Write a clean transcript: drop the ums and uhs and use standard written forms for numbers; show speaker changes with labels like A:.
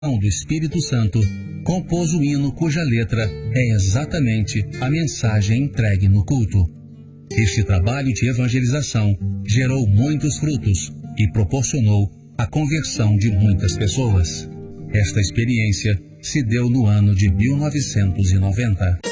A: do Espírito Santo, compôs o hino cuja letra é exatamente a mensagem entregue no culto. Este trabalho de evangelização gerou muitos frutos e proporcionou a conversão de muitas pessoas. Esta experiência se deu no ano de 1990.